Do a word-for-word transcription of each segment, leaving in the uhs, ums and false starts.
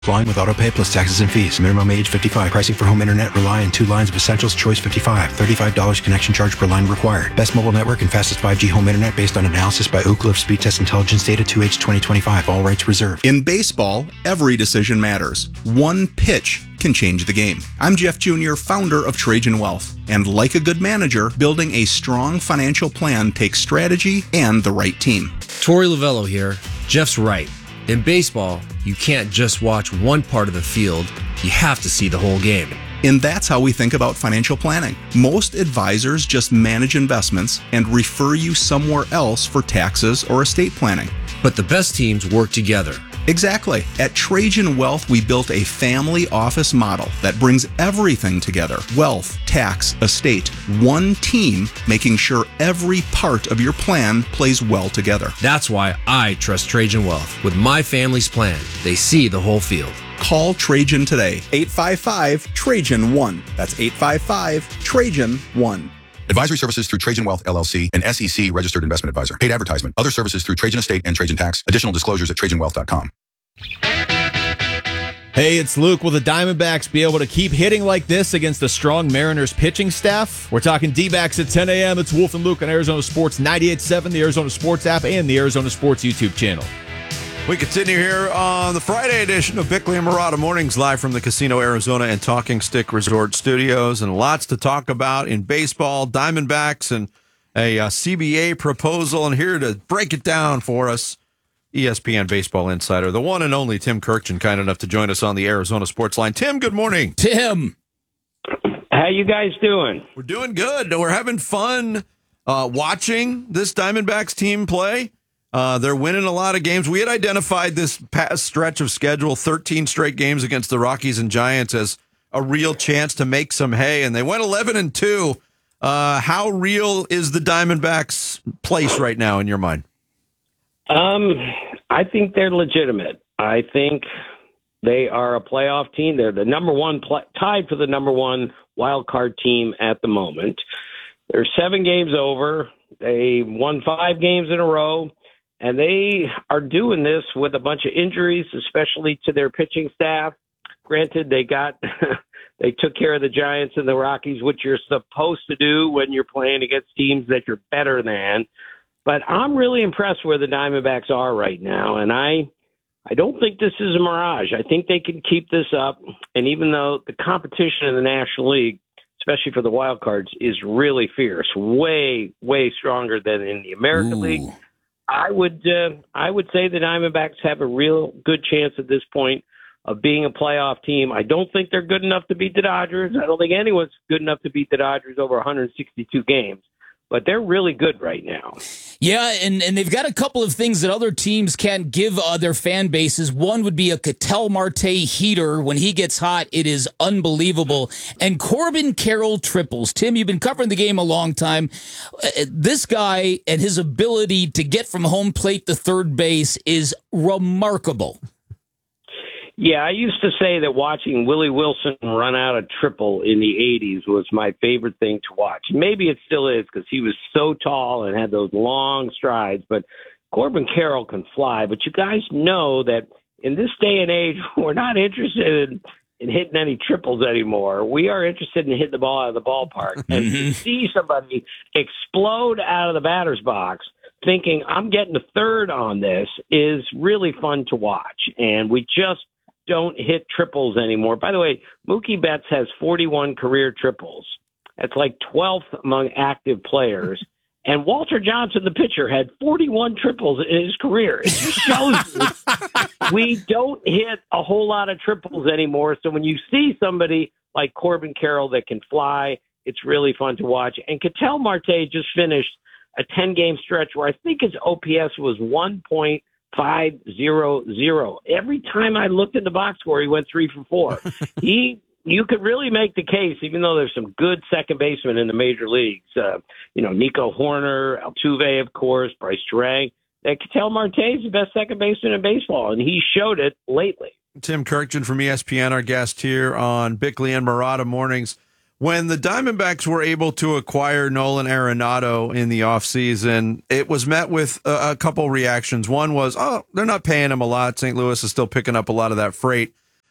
Line with autopay plus taxes and fees. Minimum age fifty-five. Pricing for home internet rely on two lines of essentials. Choice fifty-five. thirty-five dollars connection charge per line required. Best mobile network and fastest five G home internet based on analysis by Oak Cliff Speed Test Intelligence Data two H twenty twenty-five. All rights reserved. In baseball, every decision matters. One pitch can change the game. I'm Jeff Junior, founder of Trajan Wealth. And like a good manager, building a strong financial plan takes strategy and the right team. Torey Lovello here. Jeff's right. In baseball, you can't just watch one part of the field. You have to see the whole game. And that's how we think about financial planning. Most advisors just manage investments and refer you somewhere else for taxes or estate planning. But the best teams work together. Exactly. At Trajan Wealth, we built a family office model that brings everything together. Wealth, tax, estate, one team, making sure every part of your plan plays well together. That's why I trust Trajan Wealth. With my family's plan, they see the whole field. Call Trajan today, eight five five, Trajan one. That's eight five five, Trajan one. Advisory services through Trajan Wealth, L L C, an S E C registered investment advisor. Paid advertisement. Other services through Trajan Estate and Trajan Tax. Additional disclosures at trajan wealth dot com. Hey, it's Luke. Will the Diamondbacks be able to keep hitting like this against the strong Mariners pitching staff? We're talking D-backs at ten a.m. It's Wolf and Luke on Arizona Sports ninety-eight point seven, the Arizona Sports app, and the Arizona Sports YouTube channel. We continue here on the Friday edition of Bickley and Murata Mornings, live from the Casino Arizona and Talking Stick Resort Studios, and lots to talk about in baseball, Diamondbacks, and a uh, C B A proposal. And here to break it down for us, E S P N baseball insider, the one and only Tim Kirkchin, kind enough to join us on the Arizona Sports Line. Tim, good morning. Tim, how you guys doing? We're doing good. We're having fun uh, watching this Diamondbacks team play. Uh, they're winning a lot of games. We had identified this past stretch of schedule, thirteen straight games against the Rockies and Giants, as a real chance to make some hay, and they went eleven and two. Uh, how real is the Diamondbacks' place right now in your mind? Um, I think they're legitimate. I think they are a playoff team. They're the number one, pl- tied for the number one wild card team at the moment. They're seven games over. They won five games in a row. And they are doing this with a bunch of injuries, especially to their pitching staff. Granted, they got they took care of the Giants and the Rockies, which you're supposed to do when you're playing against teams that you're better than. But I'm really impressed where the Diamondbacks are right now, and I I don't think this is a mirage. I think they can keep this up. And even though the competition in the National League, especially for the wild cards, is really fierce, way way stronger than in the American Ooh. League. I would uh, I would say the Diamondbacks have a real good chance at this point of being a playoff team. I don't think they're good enough to beat the Dodgers. I don't think anyone's good enough to beat the Dodgers over one hundred sixty-two games. But they're really good right now. Yeah, and, and they've got a couple of things that other teams can't give uh, their fan bases. One would be a Ketel Marte heater. When he gets hot, it is unbelievable. And Corbin Carroll triples. Tim, you've been covering the game a long time. Uh, this guy and his ability to get from home plate to third base is remarkable. Yeah, I used to say that watching Willie Wilson run out a triple in the eighties was my favorite thing to watch. Maybe it still is because he was so tall and had those long strides. But Corbin Carroll can fly. But you guys know that in this day and age, we're not interested in, in hitting any triples anymore. We are interested in hitting the ball out of the ballpark. And to see somebody explode out of the batter's box thinking, I'm getting a third on this, is really fun to watch. And we just don't hit triples anymore. By the way, Mookie Betts has forty-one career triples. That's like twelfth among active players. And Walter Johnson, the pitcher, had forty-one triples in his career. It just shows you we don't hit a whole lot of triples anymore. So when you see somebody like Corbin Carroll that can fly, it's really fun to watch. And Ketel Marte just finished a ten-game stretch where I think his O P S was one point five zero zero. Every time I looked at the box score, he went three for four. he, you could really make the case, even though there's some good second basemen in the major leagues. Uh, you know, Nico Horner, Altuve, of course, Bryce Turang. That Ketel Marte is the best second baseman in baseball, and he showed it lately. Tim Kirkchin from E S P N, our guest here on Bickley and Murata Mornings. When the Diamondbacks were able to acquire Nolan Arenado in the offseason, it was met with a, a couple reactions. One was, oh, they're not paying him a lot. Saint Louis is still picking up a lot of that freight.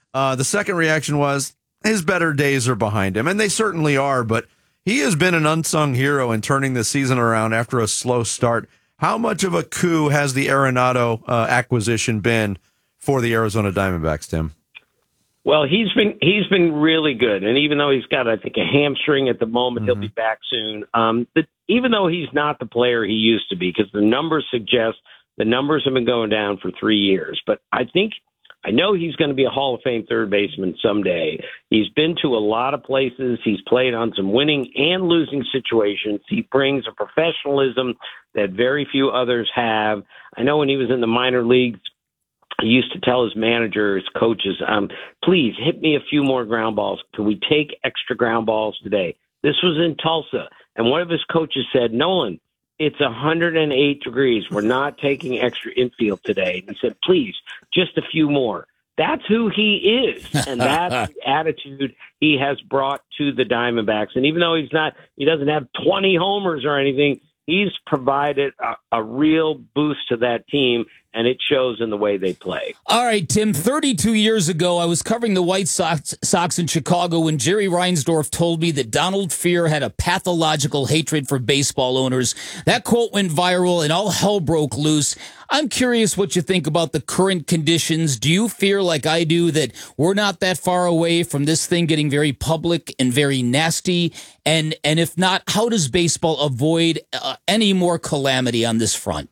Uh, the second reaction was his better days are behind him, and they certainly are, but he has been an unsung hero in turning the season around after a slow start. How much of a coup has the Arenado uh, acquisition been for the Arizona Diamondbacks, Tim? Well, he's been he's been really good, and even though he's got, I think, a hamstring at the moment, Mm-hmm. he'll be back soon. Um, but even though he's not the player he used to be, because the numbers suggest the numbers have been going down for three years, but I think I know he's going to be a Hall of Fame third baseman someday. He's been to a lot of places. He's played on some winning and losing situations. He brings a professionalism that very few others have. I know when he was in the minor leagues, he used to tell his manager, his coaches, um, please hit me a few more ground balls. Can we take extra ground balls today? This was in Tulsa. And one of his coaches said, Nolan, it's one hundred eight degrees. We're not taking extra infield today. And he said, please, just a few more. That's who he is. And that's the attitude he has brought to the Diamondbacks. And even though he's not, he doesn't have twenty homers or anything, he's provided a, a real boost to that team, and it shows in the way they play. All right, Tim, thirty-two years ago, I was covering the White Sox, Sox in Chicago when Jerry Reinsdorf told me that Donald Fehr had a pathological hatred for baseball owners. That quote went viral and all hell broke loose. I'm curious what you think about the current conditions. Do you fear, like I do, that we're not that far away from this thing getting very public and very nasty? And, and if not, how does baseball avoid uh, any more calamity on this front?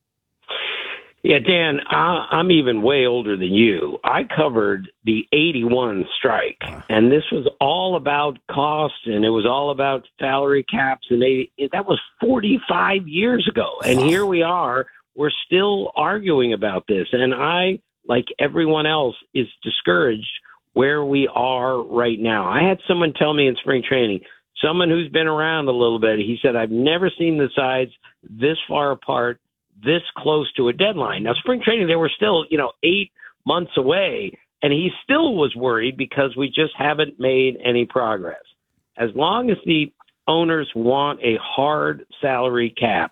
Yeah, Dan, I, I'm even way older than you. I covered the eighty-one strike, and this was all about costs, and it was all about salary caps, and they, that was forty-five years ago. And here we are. We're still arguing about this. And I, like everyone else, is discouraged where we are right now. I had someone tell me in spring training, someone who's been around a little bit, he said, I've never seen the sides this far apart, this close to a deadline. Now, spring training, they were still, you know, eight months away, and he still was worried because we just haven't made any progress. As long as the owners want a hard salary cap,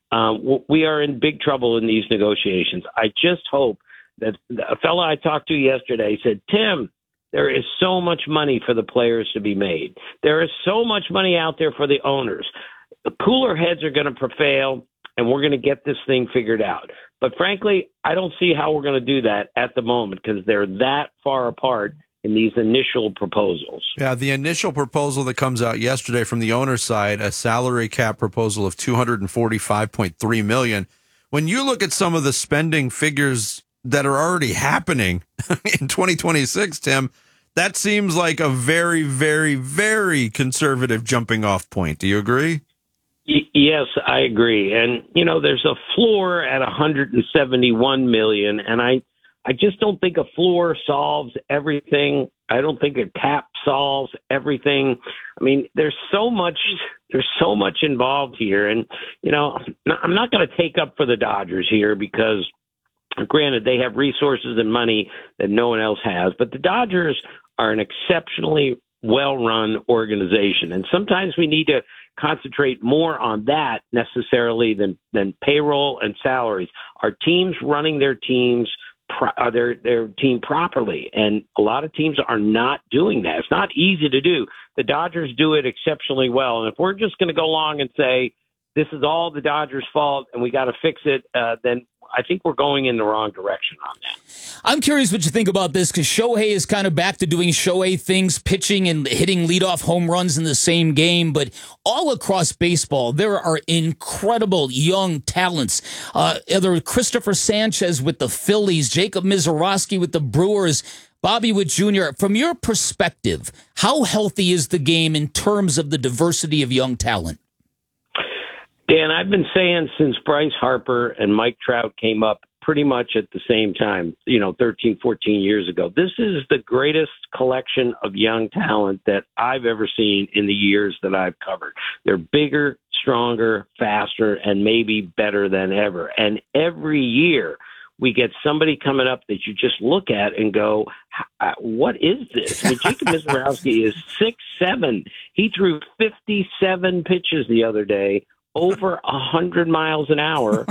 um, we are in big trouble in these negotiations. I just hope that a fellow I talked to yesterday said, Tim, there is so much money for the players to be made. There is so much money out there for the owners. The cooler heads are going to prevail, and we're going to get this thing figured out. But frankly, I don't see how we're going to do that at the moment because they're that far apart in these initial proposals. Yeah, the initial proposal that comes out yesterday from the owner's side, a salary cap proposal of two hundred forty-five point three million dollars. When you look at some of the spending figures that are already happening in twenty twenty-six, Tim, that seems like a very, very, very conservative jumping off point. Do you agree? Yes, I agree. And, you know, there's a floor at one hundred seventy-one million dollars, and I, I just don't think a floor solves everything. I don't think a cap solves everything. I mean, there's so much, there's so much involved here. And, you know, I'm not going to take up for the Dodgers here because, granted, they have resources and money that no one else has, but the Dodgers are an exceptionally well-run organization. And sometimes we need to concentrate more on that necessarily than, than payroll and salaries. Our teams running their teams, uh, their, their team properly. And a lot of teams are not doing that. It's not easy to do. The Dodgers do it exceptionally well. And if we're just going to go along and say, this is all the Dodgers' fault and we got to fix it, uh, then I think we're going in the wrong direction on that. I'm curious what you think about this because Shohei is kind of back to doing Shohei things, pitching and hitting leadoff home runs in the same game. But all across baseball, there are incredible young talents. Uh, either Christopher Sanchez with the Phillies, Jacob Mizorowski with the Brewers, Bobby Witt Junior From your perspective, how healthy is the game in terms of the diversity of young talent? Dan, I've been saying since Bryce Harper and Mike Trout came up pretty much at the same time, you know, thirteen, fourteen years ago, this is the greatest collection of young talent that I've ever seen in the years that I've covered. They're bigger, stronger, faster, and maybe better than ever. And every year we get somebody coming up that you just look at and go, what is this? I mean, Jacob Mizorowski is six seven. He threw fifty-seven pitches the other day, over one hundred miles an hour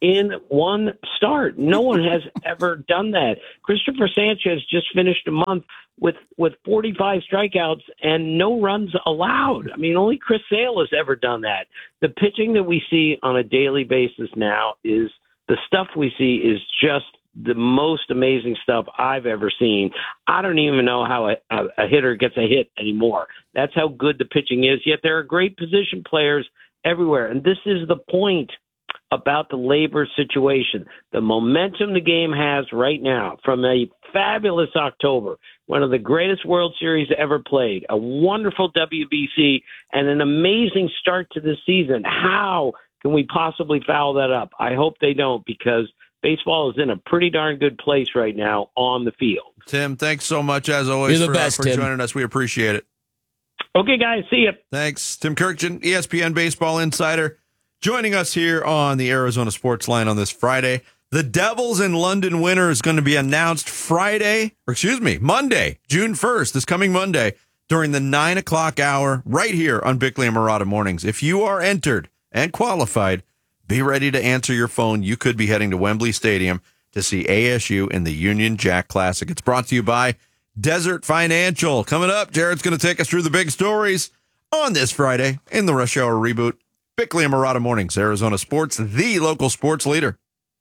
in one start. No one has ever done that. Christopher Sanchez just finished a month with, with forty-five strikeouts and no runs allowed. I mean, only Chris Sale has ever done that. The pitching that we see on a daily basis now is the stuff we see is just the most amazing stuff I've ever seen. I don't even know how a, a, a hitter gets a hit anymore. That's how good the pitching is. Yet there are great position players everywhere. And this is the point about the labor situation. The momentum the game has right now from a fabulous October, one of the greatest World Series ever played, a wonderful W B C, and an amazing start to the season. How can we possibly foul that up? I hope they don't, because baseball is in a pretty darn good place right now on the field. Tim, thanks so much, as always, You're the for, best, for Tim. joining us. We appreciate it. Okay, guys, see ya. Thanks. Tim Kirkjian, E S P N Baseball Insider, joining us here on the Arizona Sports Line on this Friday. The Devils in London winner is going to be announced Friday, or excuse me, Monday, June first, this coming Monday, during the nine o'clock hour, right here on Bickley and Marotta Mornings. If you are entered and qualified, be ready to answer your phone. You could be heading to Wembley Stadium to see A S U in the Union Jack Classic. It's brought to you by Desert Financial. Coming up, Jared's going to take us through the big stories on this Friday in the Rush Hour Reboot. Bickley and Marotta Mornings, Arizona Sports, the local sports leader.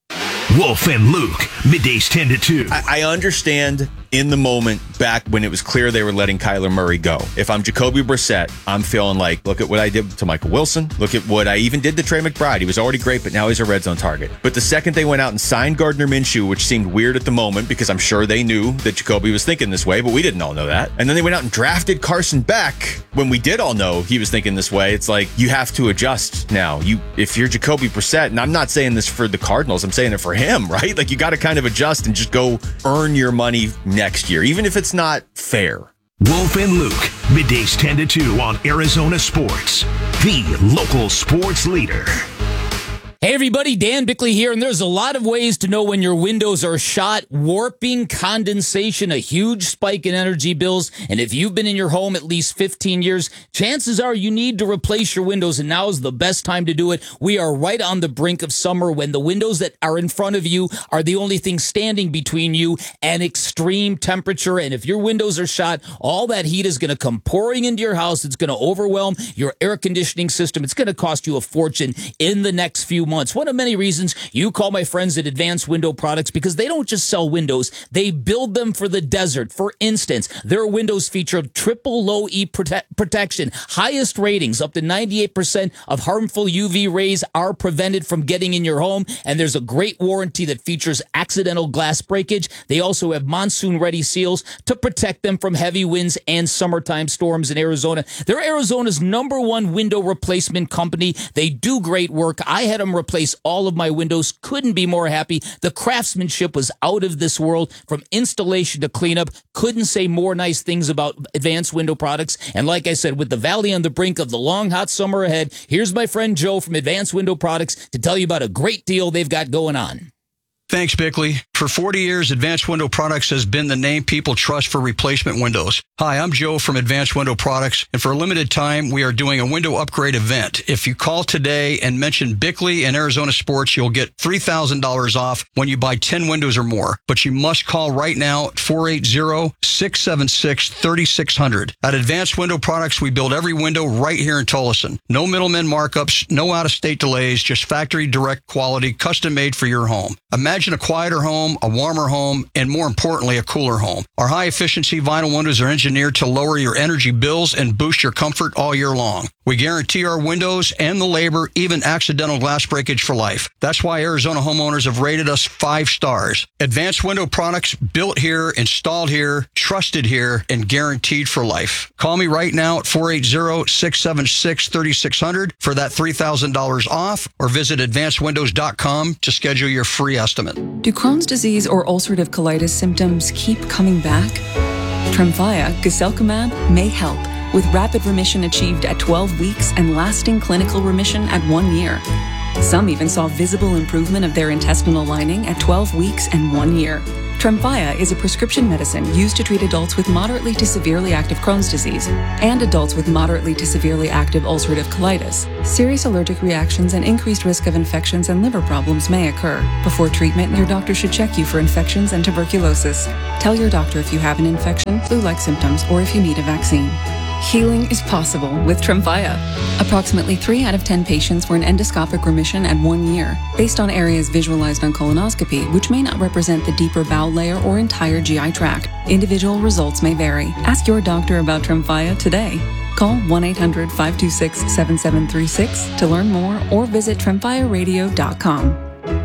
Wolf and Luke, middays ten to two. I, I understand in the moment back when it was clear they were letting Kyler Murray go. If I'm Jacoby Brissett, I'm feeling like, look at what I did to Michael Wilson. Look at what I even did to Trey McBride. He was already great, but now he's a red zone target. But the second they went out and signed Gardner Minshew, which seemed weird at the moment because I'm sure they knew that Jacoby was thinking this way, but we didn't all know that. And then they went out and drafted Carson Beck when we did all know he was thinking this way. It's like, you have to adjust now. You, if you're Jacoby Brissett, and I'm not saying this for the Cardinals, I'm saying it for him, right? Like, you got to kind of adjust and just go earn your money next year, even if it's not fair. Wolf and Luke, middays ten to two on Arizona Sports, the local sports leader. Hey everybody, Dan Bickley here, and there's a lot of ways to know when your windows are shot. Warping, condensation, a huge spike in energy bills, and if you've been in your home at least fifteen years, chances are you need to replace your windows, and now is the best time to do it. We are right on the brink of summer when the windows that are in front of you are the only thing standing between you and extreme temperature, and if your windows are shot, all that heat is going to come pouring into your house. It's going to overwhelm your air conditioning system. It's going to cost you a fortune in the next few months. One of many reasons you call my friends at Advanced Window Products, because they don't just sell windows, they build them for the desert. For instance, their windows feature triple low E prote- protection, highest ratings, up to ninety-eight percent of harmful U V rays are prevented from getting in your home, and there's a great warranty that features accidental glass breakage. They also have monsoon-ready seals to protect them from heavy winds and summertime storms in Arizona. They're Arizona's number one window replacement company. They do great work. I had them replace all of my windows. Couldn't be more happy. The craftsmanship was out of this world, from installation to cleanup. Couldn't say more nice things about Advanced Window Products. And like I said, with the valley on the brink of the long, hot summer ahead, here's my friend Joe from Advanced Window Products to tell you about a great deal they've got going on. Thanks, Bickley. For forty years, Advanced Window Products has been the name people trust for replacement windows. Hi, I'm Joe from Advanced Window Products, and for a limited time, we are doing a window upgrade event. If you call today and mention Bickley and Arizona Sports, you'll get three thousand dollars off when you buy ten windows or more. But you must call right now at four eight zero, six seven six, three six zero zero. At Advanced Window Products, we build every window right here in Tolleson. No middlemen markups, no out-of-state delays, just factory direct quality, custom made for your home. Imagine a quieter home, a warmer home, and more importantly, a cooler home. Our high-efficiency vinyl windows are engineered to lower your energy bills and boost your comfort all year long. We guarantee our windows and the labor, even accidental glass breakage, for life. That's why Arizona homeowners have rated us five stars. Advanced Window Products, built here, installed here, trusted here, and guaranteed for life. Call me right now at four eight zero, six seven six, three six zero zero for that three thousand dollars off, or visit advanced windows dot com to schedule your free estimate. Do Crohn's disease or ulcerative colitis symptoms keep coming back? Tremfya, guselkumab, may help, with rapid remission achieved at twelve weeks and lasting clinical remission at one year. Some even saw visible improvement of their intestinal lining at twelve weeks and one year. Tremfya is a prescription medicine used to treat adults with moderately to severely active Crohn's disease and adults with moderately to severely active ulcerative colitis. Serious allergic reactions and increased risk of infections and liver problems may occur. Before treatment, your doctor should check you for infections and tuberculosis. Tell your doctor if you have an infection, flu-like symptoms, or if you need a vaccine. Healing is possible with Tremfya. Approximately three out of ten patients were in endoscopic remission at one year, based on areas visualized on colonoscopy, which may not represent the deeper bowel layer or entire G I tract. Individual results may vary. Ask your doctor about Tremfya today. Call one eight hundred, five two six, seven seven three six to learn more or visit tremfya radio dot com.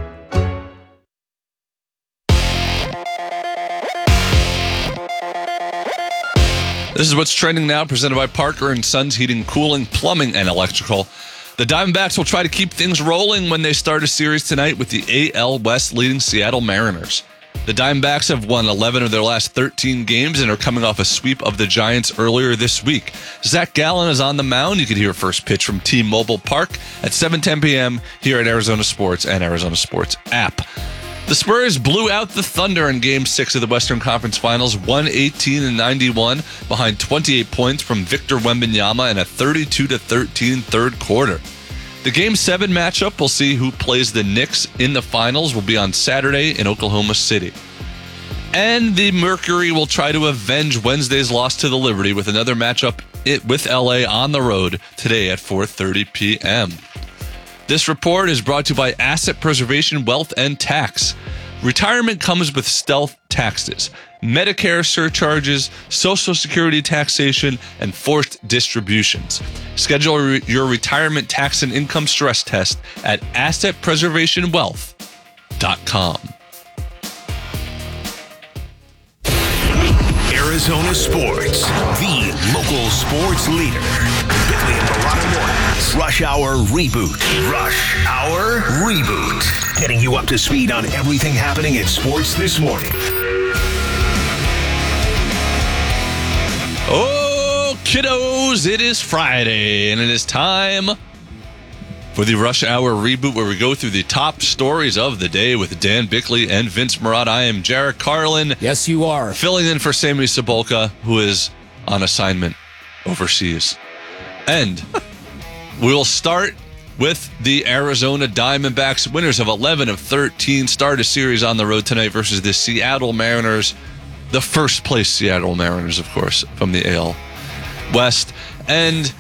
This is what's trending now, presented by Parker and Sons Heating, Cooling, Plumbing, and Electrical. The Diamondbacks will try to keep things rolling when they start a series tonight with the A L West leading Seattle Mariners. The Diamondbacks have won eleven of their last thirteen games and are coming off a sweep of the Giants earlier this week. Zach Gallen is on the mound. You can hear first pitch from T-Mobile Park at seven ten p.m. here at Arizona Sports and Arizona Sports app. The Spurs blew out the Thunder in Game six of the Western Conference Finals, one eighteen to ninety-one, behind twenty-eight points from Victor Wembanyama in a thirty-two to thirteen third quarter. The Game seven matchup, we'll see who plays the Knicks in the finals, will be on Saturday in Oklahoma City. And the Mercury will try to avenge Wednesday's loss to the Liberty with another matchup with L A on the road today at four thirty p.m. This report is brought to you by Asset Preservation Wealth and Tax. Retirement comes with stealth taxes, Medicare surcharges, Social Security taxation, and forced distributions. Schedule re- your retirement tax and income stress test at asset preservation wealth dot com. Arizona Sports, the local sports leader. Bickley and Marotta Mornings. Rush Hour Reboot. Rush Hour Reboot. Getting you up to speed on everything happening in sports this morning. Oh, kiddos, it is Friday, and it is time for the Rush Hour Reboot, where we go through the top stories of the day with Dan Bickley and Vince Marotta. I am Jarek Carlin. Yes, you are. Filling in for Sammy Sabolka, who is on assignment overseas. And we will start with the Arizona Diamondbacks, winners of eleven of thirteen, start a series on the road tonight versus the Seattle Mariners. The first place Seattle Mariners, of course, from the A L West. And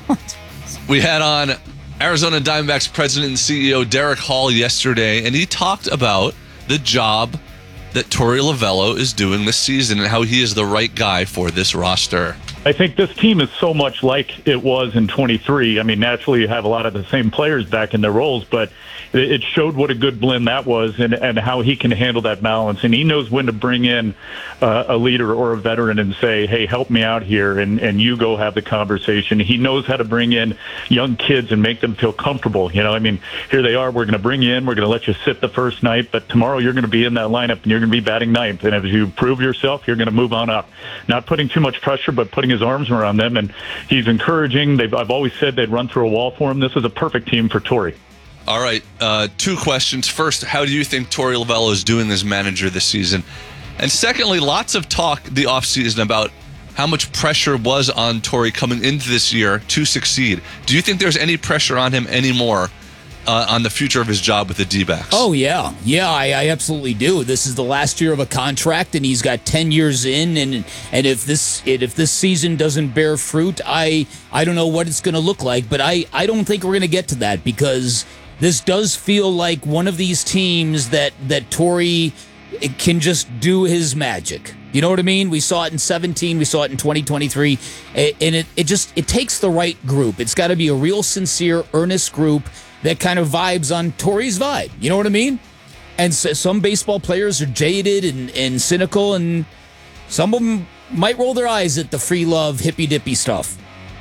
we had on Arizona Diamondbacks president and C E O Derek Hall yesterday, and he talked about the job that Torey Lovullo is doing this season and how he is the right guy for this roster. I think this team is so much like it was in twenty-three. I mean, naturally, you have a lot of the same players back in their roles, but it showed what a good blend that was and, and how he can handle that balance. And he knows when to bring in uh, a leader or a veteran and say, hey, help me out here, and, and you go have the conversation. He knows how to bring in young kids and make them feel comfortable. You know, I mean, here they are. We're going to bring you in. We're going to let you sit the first night, but tomorrow you're going to be in that lineup and you're going to be batting ninth. And if you prove yourself, you're going to move on up. Not putting too much pressure, but putting his arms around them. And he's encouraging. They've, I've always said they'd run through a wall for him. This is a perfect team for Torey. All right, uh, two questions. First, how do you think Torey Lovullo is doing as manager this season? And secondly, lots of talk the offseason about how much pressure was on Torey coming into this year to succeed. Do you think there's any pressure on him anymore uh, on the future of his job with the D-backs? Oh, yeah. Yeah, I, I absolutely do. This is the last year of a contract, and he's got ten years in, and and if this if this season doesn't bear fruit, I, I don't know what it's going to look like, but I, I don't think we're going to get to that because this does feel like one of these teams that, that Torey can just do his magic. You know what I mean? We saw it in seventeen, we saw it in twenty twenty-three, and it, it just it takes the right group. It's got to be a real sincere, earnest group that kind of vibes on Torey's vibe. You know what I mean? And so, some baseball players are jaded and, and cynical, and some of them might roll their eyes at the free love, hippy-dippy stuff.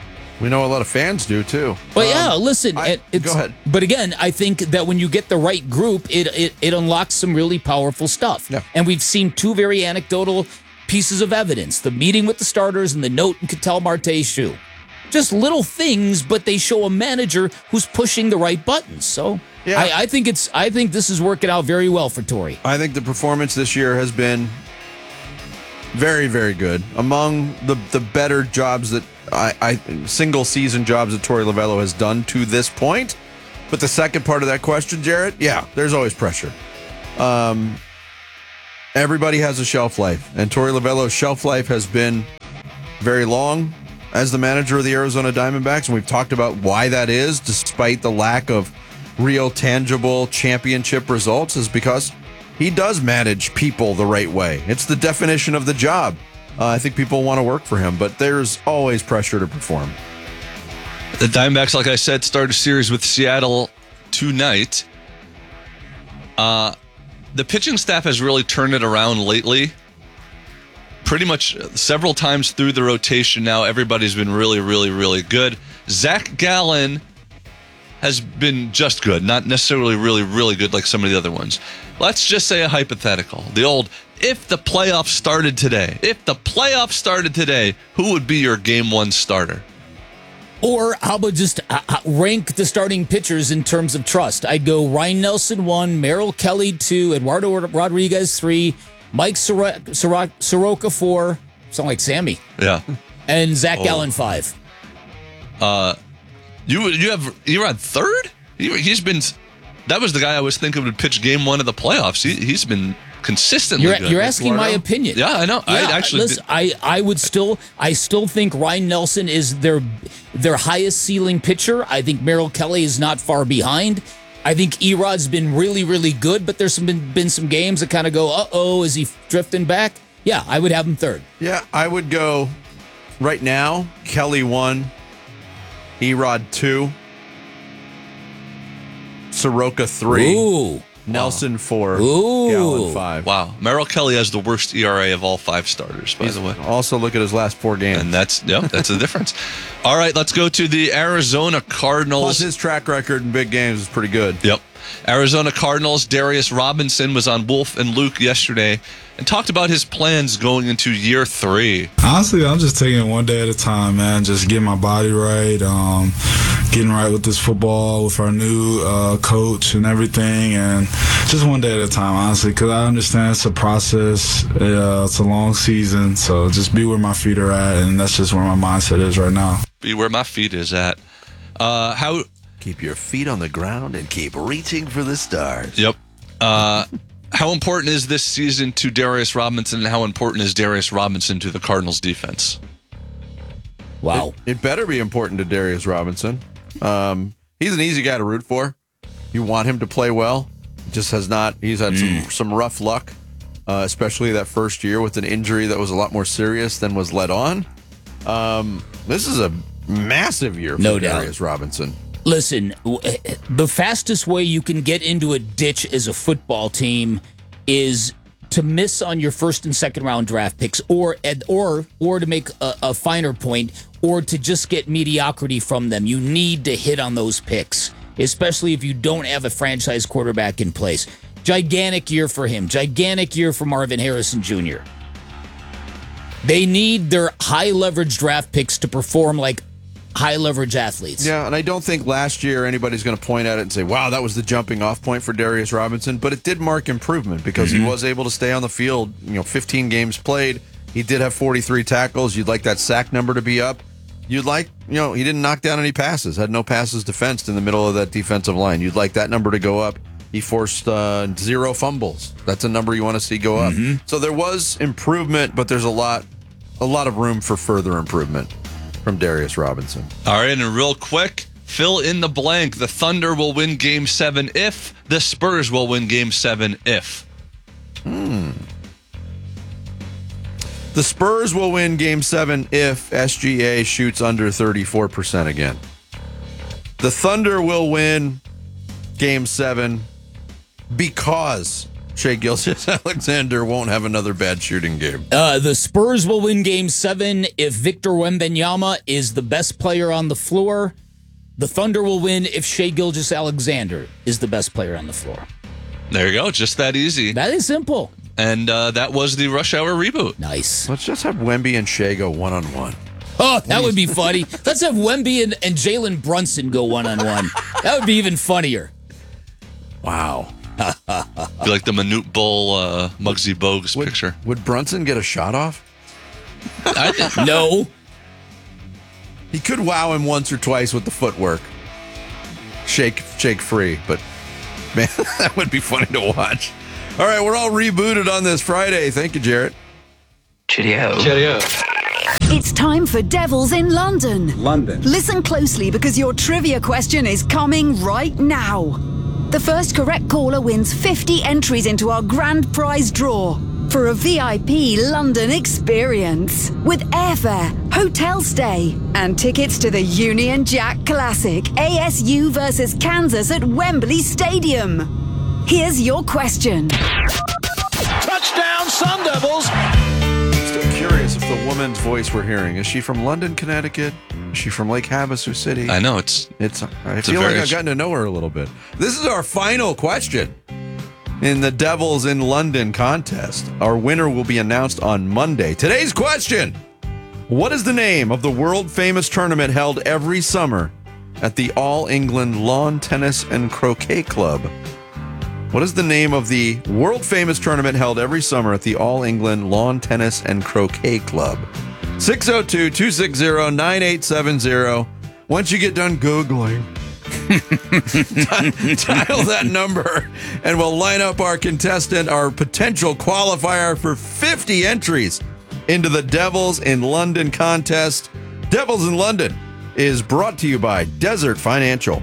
We know a lot of fans do, too. But um, yeah, listen. I, it's, go ahead. But again, I think that when you get the right group, it, it, it unlocks some really powerful stuff. Yeah. And we've seen two very anecdotal pieces of evidence. The meeting with the starters and the note in Ketel Marte's shoe. Just little things, but they show a manager who's pushing the right buttons. So yeah. I, I think it's. I think this is working out very well for Torey. I think the performance this year has been Very, very good. Among the, the better jobs that I, I single season jobs that Torey Lovello has done to this point. But the second part of that question, Jarrett, yeah, there's always pressure. Um, everybody has a shelf life, and Torey Lovello's shelf life has been very long as the manager of the Arizona Diamondbacks, and we've talked about why that is, despite the lack of real tangible championship results, is because he does manage people the right way. It's the definition of the job. Uh, I think people want to work for him, but there's always pressure to perform. The Diamondbacks, like I said, start a series with Seattle tonight. Uh, the pitching staff has really turned it around lately. Pretty much several times through the rotation now, everybody's been really, really, really good. Zach Gallen has been just good, not necessarily really, really good like some of the other ones. Let's just say a hypothetical. The old, if the playoffs started today, if the playoffs started today, who would be your game one starter? Or how about just uh, rank the starting pitchers in terms of trust? I'd go Ryan Nelson one, Merrill Kelly two, Eduardo Rodriguez three, Mike Soroka, Soroka, Soroka four, sound like Sammy. Yeah. And Zach oh. Gallen five. Uh, you you have you're on third? He, he's been. That was the guy I was thinking would pitch game one of the playoffs. He, he's been consistently You're, good. you're asking my opinion. Yeah, I know. Yeah, I actually listen, I, I would still I still think Ryan Nelson is their their highest ceiling pitcher. I think Merrill Kelly is not far behind. I think Erod's been really, really good, but there's some, been, been some games that kind of go, uh-oh, is he drifting back? Yeah, I would have him third. Yeah, I would go right now, Kelly one, Erod two, Soroka three, Ooh. Nelson wow. four, Ooh. Gallen five. Wow. Merrill Kelly has the worst E R A of all five starters, by He's the way. Also, look at his last four games. And that's, yeah, that's the difference. All right, let's go to the Arizona Cardinals. Plus, his track record in big games is pretty good. Yep. Arizona Cardinals, Darius Robinson was on Wolf and Luke yesterday and talked about his plans going into year three. Honestly, I'm just taking it one day at a time, man. Just getting my body right, um, getting right with this football, with our new uh, coach and everything, and just one day at a time, honestly, because I understand it's a process. Uh, it's a long season, so just be where my feet are at, and that's just where my mindset is right now. Be where my feet is at. Uh, how... Keep your feet on the ground and keep reaching for the stars. Yep. Uh, how important is this season to Darius Robinson, and how important is Darius Robinson to the Cardinals defense? Wow. It, it better be important to Darius Robinson. Um, he's an easy guy to root for. You want him to play well. Just has not. He's had mm. some, some rough luck, uh, especially that first year with an injury that was a lot more serious than was let on. Um, this is a massive year for no Darius doubt. Robinson. Listen, the fastest way you can get into a ditch as a football team is to miss on your first and second round draft picks, or or or to make a, a finer point, or to just get mediocrity from them. You need to hit on those picks, especially if you don't have a franchise quarterback in place. Gigantic year for him. Gigantic year for Marvin Harrison Junior They need their high leverage draft picks to perform like high leverage athletes. Yeah, and I don't think last year anybody's going to point at it and say, wow, that was the jumping off point for Darius Robinson, but it did mark improvement because mm-hmm. he was able to stay on the field, you know, fifteen games played. He did have forty-three tackles. You'd like that sack number to be up. You'd like, you know, he didn't knock down any passes, had no passes defensed in the middle of that defensive line. You'd like that number to go up. He forced uh, zero fumbles. That's a number you want to see go up. Mm-hmm. So there was improvement, but there's a lot, a lot of room for further improvement from Darius Robinson. All right, and real quick, fill in the blank. The Thunder will win Game seven if. The Spurs will win Game seven if. Hmm. The Spurs will win Game seven if S G A shoots under thirty-four percent again. The Thunder will win Game seven because Shai Gilgeous-Alexander won't have another bad shooting game. Uh, the Spurs will win Game seven if Victor Wembanyama is the best player on the floor. The Thunder will win if Shai Gilgeous-Alexander is the best player on the floor. There you go. Just that easy. That is simple. And uh, that was the Rush Hour reboot. Nice. Let's just have Wemby and Shai go one-on-one. Oh, that would be funny. Let's have Wemby and, and Jalen Brunson go one-on-one. That would be even funnier. Wow. Be like the Manute Bull uh, Muggsy Bogues would, picture. Would Brunson get a shot off? I didn't. No. He could wow him once or twice with the footwork. Shake, shake free. But, man, that would be funny to watch. All right, we're all rebooted on this Friday. Thank you, Jarrett. Cheerio. Cheerio. It's time for Devils in London. London. Listen closely because your trivia question is coming right now. The first correct caller wins fifty entries into our grand prize draw for a V I P London experience with airfare, hotel stay, and tickets to the Union Jack Classic, A S U versus Kansas at Wembley Stadium. Here's your question. Touchdown, Sun Devils! Still curious if the woman's voice we're hearing, is she from London, Connecticut? Is she from Lake Havasu City? I know, it's... It's. I it's feel like very... I've gotten to know her a little bit. This is our final question in the Devils in London contest. Our winner will be announced on Monday. Today's question: what is the name of the world-famous tournament held every summer at the All England Lawn Tennis and Croquet Club? What is the name of the world-famous tournament held every summer at the All England Lawn Tennis and Croquet Club? six oh two, two six zero, nine eight seven zero. Once you get done Googling, dial that number and we'll line up our contestant, our potential qualifier for fifty entries into the Devils in London contest. Devils in London is brought to you by Desert Financial.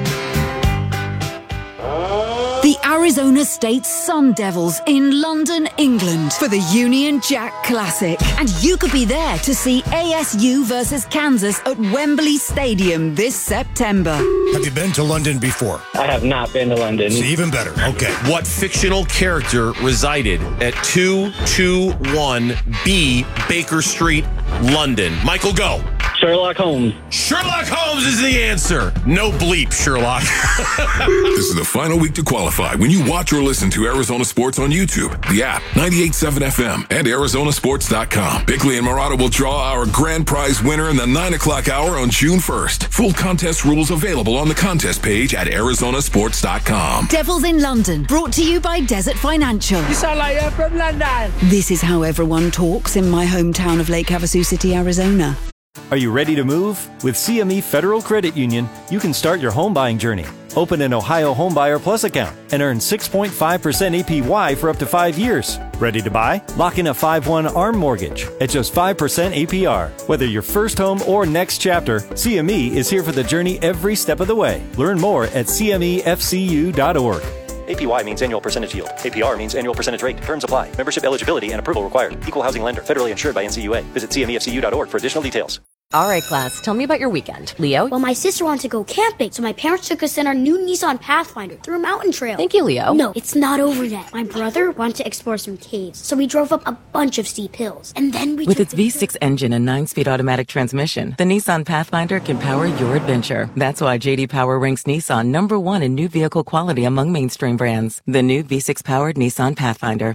The Arizona State Sun Devils in London, England for the Union Jack Classic. And you could be there to see A S U versus Kansas at Wembley Stadium this September. Have you been to London before? I have not been to London. It's even better. Okay. What fictional character resided at two two one B Baker Street, London? Michael, go. Sherlock Holmes. Sherlock Holmes is the answer. No bleep, Sherlock. This is the final week to qualify when you watch or listen to Arizona Sports on YouTube, the app, ninety-eight point seven F M, and Arizona Sports dot com. Bickley and Murata will draw our grand prize winner in the nine o'clock hour on June first. Full contest rules available on the contest page at Arizona Sports dot com. Devils in London, brought to you by Desert Financial. You sound like you're from London. This is how everyone talks in my hometown of Lake Havasu City, Arizona. Are you ready to move? With C M E Federal Credit Union, you can start your home buying journey. Open an Ohio Homebuyer Plus account and earn six point five percent A P Y for up to five years. Ready to buy? Lock in a five one ARM mortgage at just five percent A P R. Whether your first home or next chapter, C M E is here for the journey every step of the way. Learn more at C M E F C U dot org. A P Y means annual percentage yield. A P R means annual percentage rate. Terms apply. Membership eligibility and approval required. Equal housing lender. Federally insured by N C U A. Visit C M E F C U dot org for additional details. All right, class, tell me about your weekend. Leo? Well, my sister wanted to go camping, so my parents took us in our new Nissan Pathfinder through a mountain trail. Thank you, Leo. No, it's not over yet. My brother wanted to explore some caves, so we drove up a bunch of steep hills. And then we With its V six engine and nine-speed automatic transmission, the Nissan Pathfinder can power your adventure. That's why J D Power ranks Nissan number one in new vehicle quality among mainstream brands. The new V six-powered Nissan Pathfinder.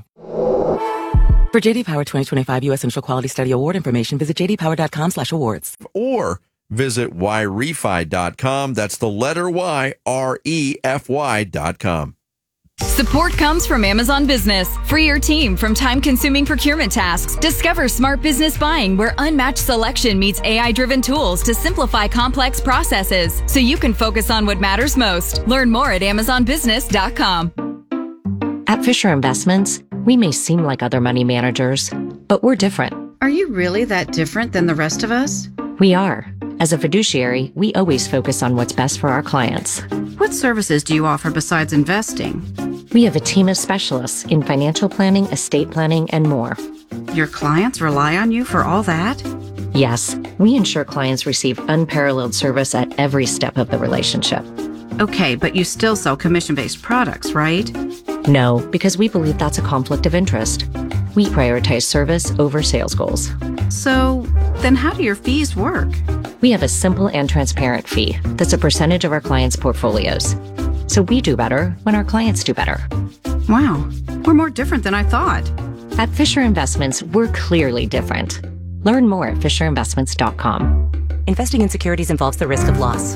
For J D Power twenty twenty-five U S Central Quality Study Award information, visit j d power dot com slash awards. Or visit y refi dot com. That's the letter Y, R E F Y dot com. Support comes from Amazon Business. Free your team from time-consuming procurement tasks. Discover smart business buying where unmatched selection meets A I-driven tools to simplify complex processes so you can focus on what matters most. Learn more at amazon business dot com. At Fisher Investments, we may seem like other money managers, but we're different. Are you really that different than the rest of us? We are. As a fiduciary, we always focus on what's best for our clients. What services do you offer besides investing? We have a team of specialists in financial planning, estate planning, and more. Your clients rely on you for all that? Yes, we ensure clients receive unparalleled service at every step of the relationship. Okay, but you still sell commission-based products, right? No, because we believe that's a conflict of interest. We prioritize service over sales goals. So, then how do your fees work? We have a simple and transparent fee that's a percentage of our clients' portfolios. So we do better when our clients do better. Wow, we're more different than I thought. At Fisher Investments, we're clearly different. Learn more at fisher investments dot com. Investing in securities involves the risk of loss.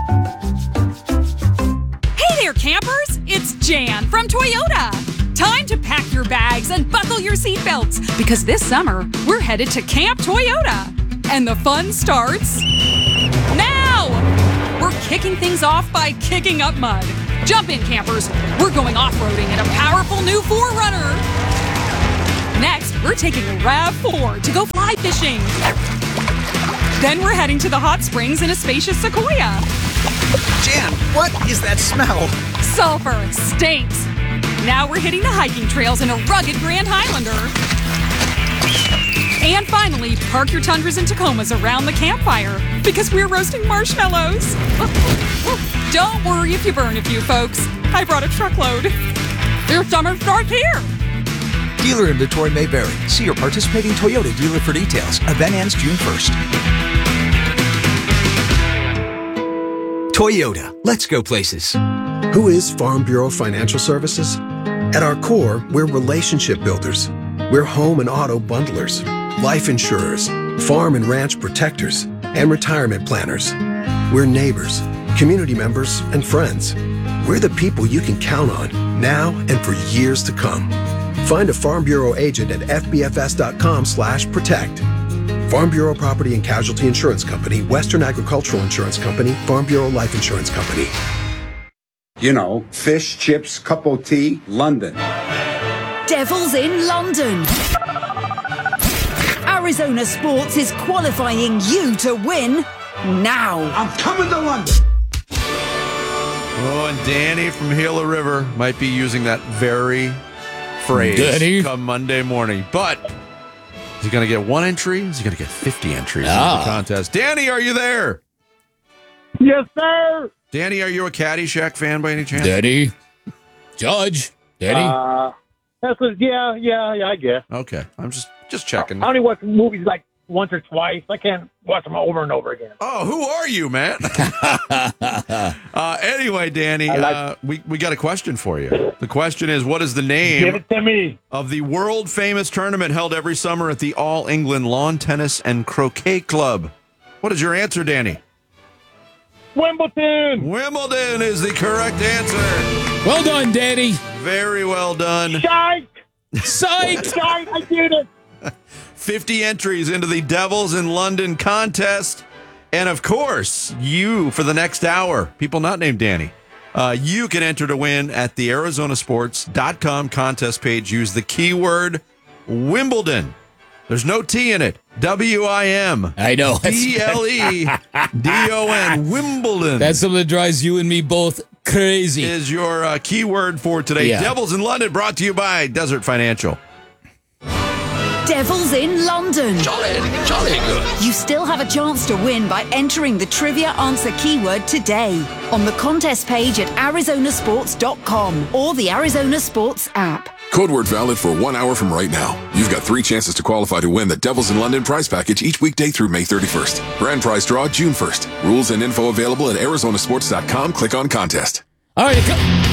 Hey there, campers! It's Jan from Toyota. Time to pack your bags and buckle your seatbelts because this summer we're headed to Camp Toyota. And the fun starts now! We're kicking things off by kicking up mud. Jump in, campers. We're going off-roading in a powerful new four runner. Next, we're taking a RAV four to go fly fishing. Then we're heading to the hot springs in a spacious Sequoia. Jan, what is that smell? Sulfur stinks. Now we're hitting the hiking trails in a rugged Grand Highlander. And finally, park your Tundras and Tacomas around the campfire because we're roasting marshmallows. Don't worry if you burn a few, folks. I brought a truckload. Your summer starts here. Dealer inventory may vary. See your participating Toyota dealer for details. Event ends June first. Toyota, let's go places. Who is Farm Bureau Financial Services? At our core, we're relationship builders. We're home and auto bundlers, life insurers, farm and ranch protectors, and retirement planners. We're neighbors, community members, and friends. We're the people you can count on now and for years to come. Find a Farm Bureau agent at f b f s dot com slash protect. Farm Bureau Property and Casualty Insurance Company, Western Agricultural Insurance Company, Farm Bureau Life Insurance Company. You know, fish, chips, cup of tea, London. Devils in London. Arizona Sports is qualifying you to win now. I'm coming to London. Oh, and Danny from Gila River might be using that very phrase Danny. come Monday morning. But is he going to get one entry? Is he going to get fifty entries Ah. in the contest? Danny, are you there? Yes, sir. Danny, are you a Caddyshack fan by any chance? Daddy. Judge. Daddy. Uh, that's a, yeah, yeah, yeah, I guess. Okay, I'm just just checking. I only watch movies like once or twice. I can't watch them over and over again. Oh, who are you, man? uh, anyway, Danny, I like- uh, we, we got a question for you. The question is, what is the name Give it to me. of the world-famous tournament held every summer at the All England Lawn Tennis and Croquet Club? What is your answer, Danny? Wimbledon. Wimbledon is the correct answer. Well done, Danny. Very well done. Shite. Psych. Shite. I did it. fifty entries into the Devils in London contest. And of course, you, for the next hour, people not named Danny, uh, you can enter to win at the Arizona Sports dot com contest page. Use the keyword Wimbledon. There's no T in it. W I M. I know. B L E D O N. Wimbledon. That's something that drives you and me both crazy. Is your uh, keyword for today. Yeah. Devils in London, brought to you by Desert Financial. Devils in London. Jolly, jolly good. You still have a chance to win by entering the trivia answer keyword today on the contest page at arizona sports dot com or the Arizona Sports app. Code word valid for one hour from right now. You've got three chances to qualify to win the Devils in London prize package each weekday through May thirty-first. Grand prize draw June first. Rules and info available at arizona sports dot com. Click on contest. All right. A co-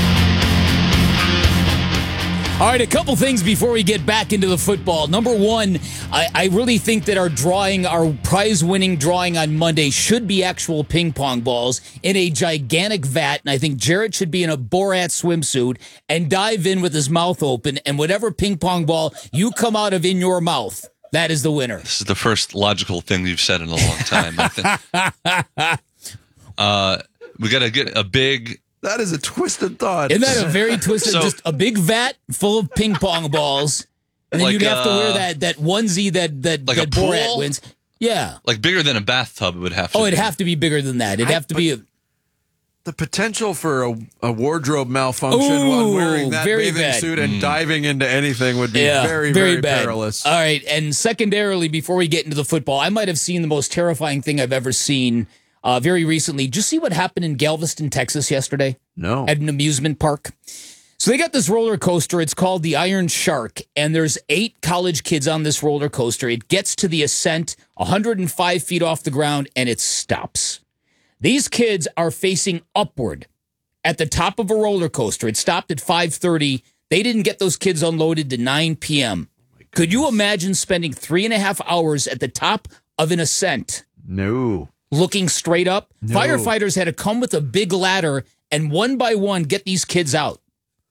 All right, a couple things before we get back into the football. Number one, I, I really think that our drawing, our prize-winning drawing on Monday should be actual ping pong balls in a gigantic vat, and I think Jarrett should be in a Borat swimsuit and dive in with his mouth open, and whatever ping pong ball you come out of in your mouth, that is the winner. This is the first logical thing you've said in a long time, I think. uh, we got to get a big... That is a twisted thought. Isn't that a very twisted, So- just a big vat full of ping pong balls, and then Like, you'd have to wear uh, that, that onesie that, that, like a that Borat pool? wins. Yeah. Like bigger than a bathtub, it would have to Oh, be. it'd have to be bigger than that. It'd I- have to be a... The potential for a, a wardrobe malfunction Ooh, while wearing that very bathing bad. suit and diving into anything would be Yeah, very, very, bad. perilous. All right, and secondarily, before we get into the football, I might have seen the most terrifying thing I've ever seen uh, very recently. Did you see what happened in Galveston, Texas yesterday? No. At an amusement park? So they got this roller coaster. It's called the Iron Shark, and there's eight college kids on this roller coaster. It gets to the ascent one hundred five feet off the ground, and it stops. These kids are facing upward at the top of a roller coaster. It stopped at five thirty. They didn't get those kids unloaded to nine p.m. Could you imagine spending three and a half hours at the top of an ascent No. looking straight up? No. Firefighters had to come with a big ladder and one by one get these kids out.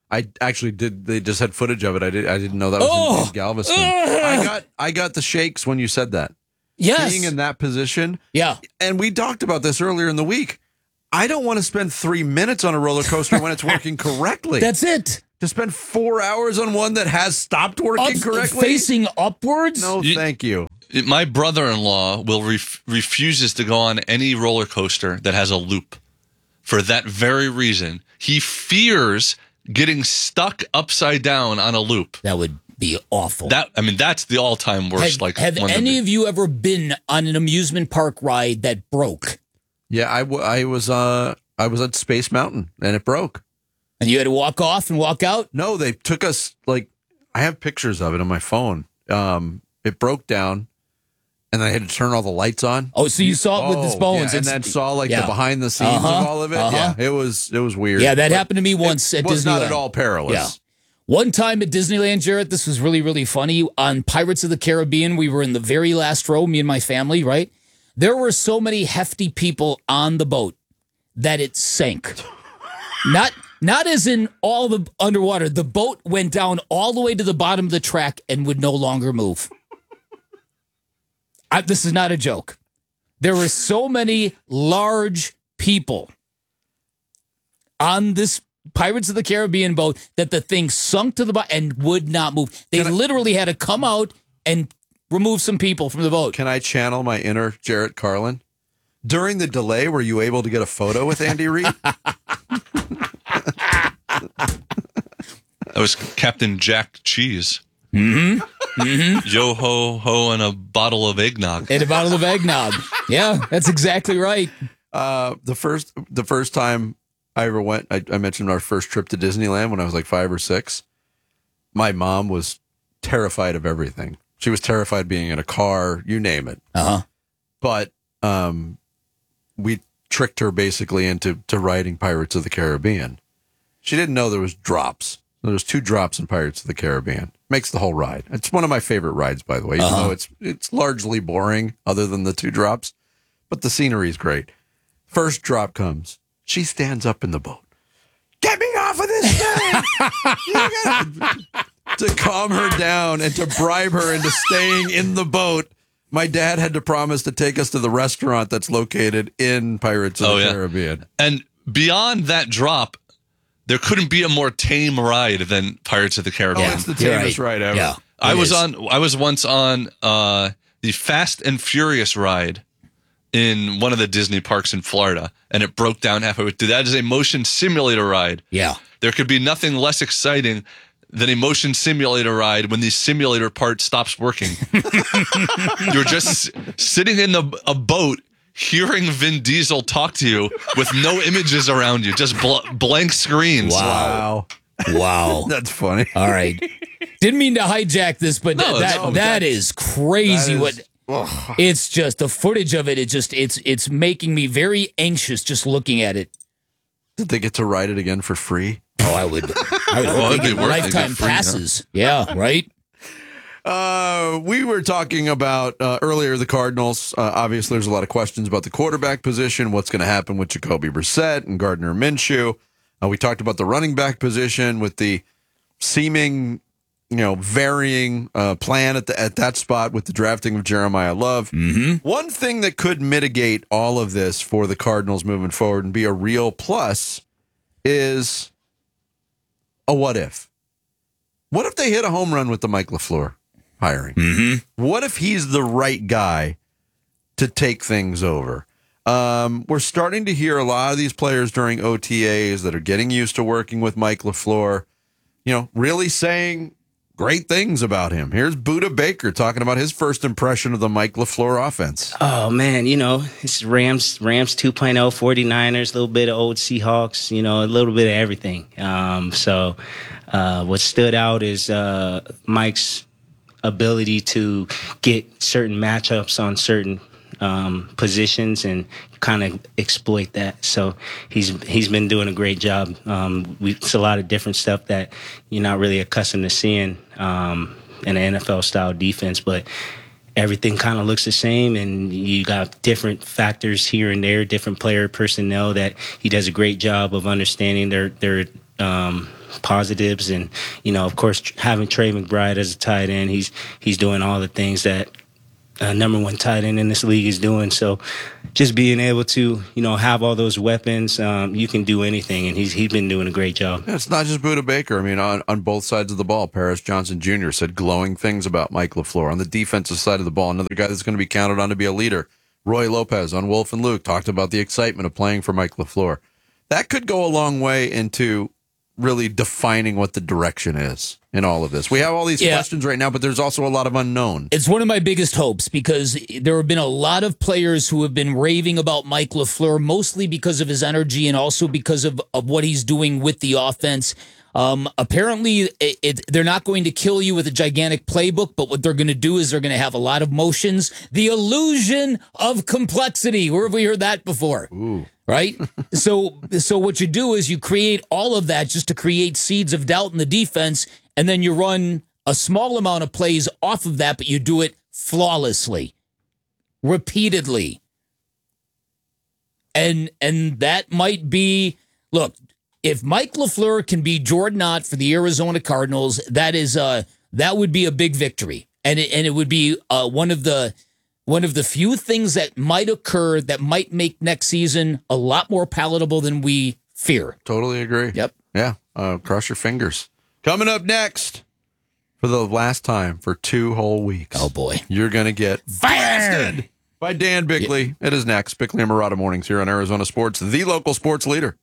I actually did. They just had footage of it. I did. I didn't know that was Oh! in, in Galveston. I got. I got the shakes when you said that. Yes. Being in that position. Yeah. And we talked about this earlier in the week. I don't want to spend three minutes on a roller coaster when it's working correctly. That's it. To spend four hours on one that has stopped working Up- correctly, facing upwards. No, You- thank you. My brother-in-law will ref- refuses to go on any roller coaster that has a loop. For that very reason, he fears getting stuck upside down on a loop. That would be awful. That I mean, that's the all-time worst. Have, like, have one any be- of you ever been on an amusement park ride that broke? Yeah, I, w- I was. Uh, I was at Space Mountain and it broke. And you had to walk off and walk out? No, they took us. Like, I have pictures of it on my phone. Um, it broke down. And I had to turn all the lights on. Oh, so you saw it with its Oh, bones. yeah, and It's- then saw like yeah. the behind the scenes Uh-huh, of all of it. uh-huh. Yeah, it was it was weird. Yeah, that But happened to me once it at was Disneyland. not at all perilous. Yeah. One time at Disneyland, Jarrett, this was really, really funny. On Pirates of the Caribbean, we were in the very last row, me and my family, right? There were so many hefty people on the boat that it sank. Not not as in all the underwater. The boat went down all the way to the bottom of the track and would no longer move. I, this is not a joke. There were so many large people on this Pirates of the Caribbean boat that the thing sunk to the bottom and would not move. They Can I- literally had to come out and remove some people from the boat. Can I channel my inner Jarrett Carlin? During the delay, were you able to get a photo with Andy Reid? That was Captain Jack Cheese. Mm-hmm. Mm-hmm. Yo ho ho and a bottle of eggnog. And a bottle of eggnog. Yeah, that's exactly right. Uh, the first the first time I ever went, I, I mentioned our first trip to Disneyland when I was like five or six. My mom was terrified of everything. She was terrified being in a car, you name it. Uh-huh. But um, we tricked her basically into to riding Pirates of the Caribbean. She didn't know there was drops. There's two drops in Pirates of the Caribbean. Makes the whole ride. It's one of my favorite rides, by the way, even Uh-huh. though it's it's largely boring other than the two drops. But the scenery is great. First drop comes. She stands up in the boat. Get me off of this thing! You gotta- to calm her down and to bribe her into staying in the boat, my dad had to promise to take us to the restaurant that's located in Pirates of Oh, the yeah. Caribbean. And beyond that drop, there couldn't be a more tame ride than Pirates of the Caribbean. Oh, it's the tamest ride ever. Yeah, I it was is. on. I was once on uh, the Fast and Furious ride in one of the Disney parks in Florida, and it broke down halfway through. That is a motion simulator ride. Yeah. There could be nothing less exciting than a motion simulator ride when the simulator part stops working. You're just s- sitting in the, a boat, hearing Vin Diesel talk to you with no images around you, just bl- blank screens. Wow. Wow. That's funny. All right. Didn't mean to hijack this, but No, that no, that is crazy. That what is- ugh. it's just the footage of it. It just it's it's making me very anxious just looking at it. Did they get to ride it again for free? Oh, I would. I would Well, hope it'd they be get worth it. lifetime Get free, huh? passes. Yeah. Right. Uh, we were talking about uh, earlier the Cardinals. Uh, obviously, there's a lot of questions about the quarterback position. What's going to happen with Jacoby Brissett and Gardner Minshew? Uh, we talked about the running back position with the seeming, you know, varying uh, plan at the at that spot with the drafting of Jeremiah Love. Mm-hmm. One thing that could mitigate all of this for the Cardinals moving forward and be a real plus is a what if. What if they hit a home run with the Mike LaFleur hiring? Mm-hmm. What if he's the right guy to take things over? Um, we're starting to hear a lot of these players during O T As that are getting used to working with Mike LaFleur, you know, really saying great things about him. Here's Buda Baker talking about his first impression of the Mike LaFleur offense. Oh, man, you know, it's Rams, Rams two point oh, 49ers, a little bit of old Seahawks, you know, a little bit of everything. Um, so uh, what stood out is uh, Mike's ability to get certain matchups on certain um, positions and kind of exploit that. So he's he's been doing a great job. Um, we, it's a lot of different stuff that you're not really accustomed to seeing um, in an N F L style defense, but everything kind of looks the same, and you got different factors here and there, different player personnel that he does a great job of understanding their their um, positives, and you know, of course, having Trey McBride as a tight end, he's he's doing all the things that uh, number one tight end in this league is doing. So, just being able to, you know, have all those weapons, um, you can do anything, and he's he's been doing a great job. Yeah, it's not just Budda Baker. I mean, on, on both sides of the ball, Paris Johnson Junior said glowing things about Mike LaFleur. On the defensive side of the ball, another guy that's going to be counted on to be a leader, Roy Lopez on Wolf and Luke, talked about the excitement of playing for Mike LaFleur. That could go a long way into really defining what the direction is in all of this. We have all these Yeah. questions right now, but there's also a lot of unknown. It's one of my biggest hopes because there have been a lot of players who have been raving about Mike LaFleur, mostly because of his energy and also because of, of what he's doing with the offense. Um, apparently, it, it, they're not going to kill you with a gigantic playbook, but what they're going to do is they're going to have a lot of motions. The illusion of complexity. Where have we heard that before? Ooh. Right? so, so what you do is you create all of that just to create seeds of doubt in the defense, and then you run a small amount of plays off of that, but you do it flawlessly, repeatedly. And and that might be, look, if Mike LaFleur can be Jordan Ott for the Arizona Cardinals, that is uh that would be a big victory. And it, and it would be uh, one of the one of the few things that might occur that might make next season a lot more palatable than we fear. Totally agree. Yep. Yeah. Uh, cross your fingers. Coming up next, for the last time for two whole weeks. Oh, boy. You're going to get blasted by Dan Bickley. It is next. Bickley and Murata Mornings here on Arizona Sports, the local sports leader.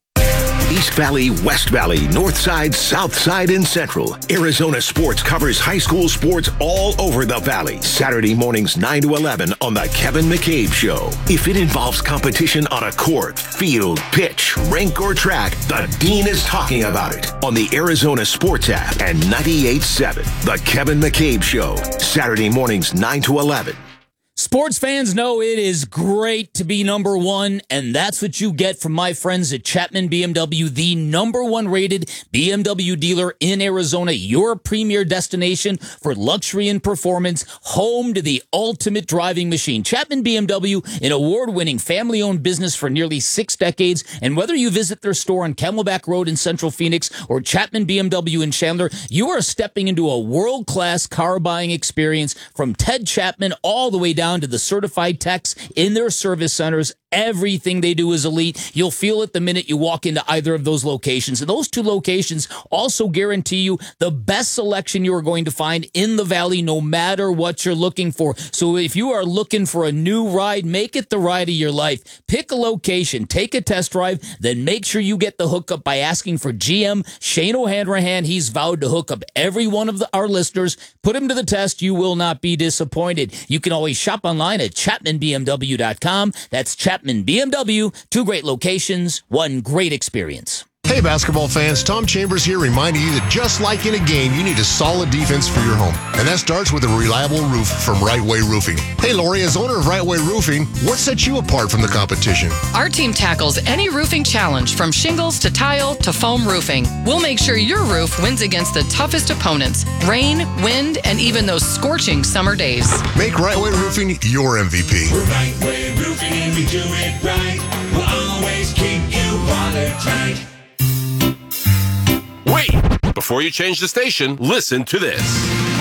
East Valley, West Valley, North Side, South Side, and Central. Arizona Sports covers high school sports all over the Valley. Saturday mornings nine to eleven on The Kevin McCabe Show. If it involves competition on a court, field, pitch, rink, or track, the Dean is talking about it on the Arizona Sports app and ninety-eight point seven. The Kevin McCabe Show. Saturday mornings nine to eleven. Sports fans know it is great to be number one, and that's what you get from my friends at Chapman B M W, the number one rated B M W dealer in Arizona, your premier destination for luxury and performance, home to the ultimate driving machine. Chapman B M W, an award-winning family-owned business for nearly six decades, and whether you visit their store on Camelback Road in Central Phoenix or Chapman B M W in Chandler, you are stepping into a world-class car buying experience from Ted Chapman all the way down to the certified techs in their service centers. Everything they do is elite. You'll feel it the minute you walk into either of those locations. And those two locations also guarantee you the best selection you are going to find in the Valley, no matter what you're looking for. So if you are looking for a new ride, make it the ride of your life. Pick a location, take a test drive, then make sure you get the hookup by asking for G M Shane O'Hanrahan. He's vowed to hook up every one of the, our listeners. Put him to the test. You will not be disappointed. You can always shop online at chapman b m w dot com. That's Chapman B M W. Two great locations, one great experience. Hey, basketball fans, Tom Chambers here reminding you that just like in a game, you need a solid defense for your home. And that starts with a reliable roof from Right Way Roofing. Hey, Lori, as owner of Right Way Roofing, what sets you apart from the competition? Our team tackles any roofing challenge from shingles to tile to foam roofing. We'll make sure your roof wins against the toughest opponents, rain, wind, and even those scorching summer days. Make Right Way Roofing your M V P. We're Right Way Roofing and we do it right. We'll always keep you watertight. Wait! Before you change the station, listen to this.